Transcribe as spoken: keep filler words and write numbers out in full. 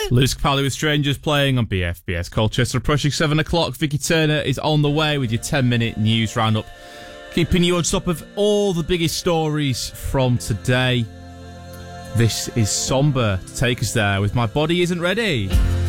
Lewis Capaldi with Strangers playing on B F B S Colchester. Approaching seven o'clock, Vicky Turner is on the way with your ten-minute news roundup, keeping you on top of all the biggest stories from today. This is Somber to take us there with My Body Isn't Ready.